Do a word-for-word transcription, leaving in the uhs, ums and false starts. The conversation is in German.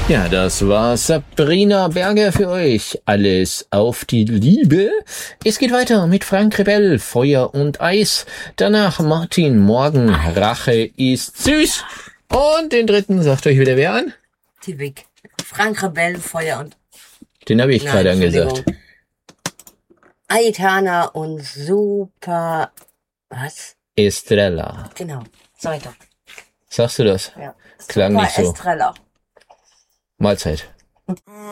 Ja, das war Sabrina Berger für euch. Alles auf die Liebe. Es geht weiter mit Frank Rebell, Feuer und Eis. Danach Martin Morgen, Rache ist süß. Und den dritten sagt euch wieder wer an? Tibik. Frank Rebell, Feuer und... Den habe ich Nein, gerade angesagt. Aitana und Super... Was? Estrella. Genau. Sag ich doch. Sagst du das? Ja. Klang Super nicht so. Estrella. Mahlzeit.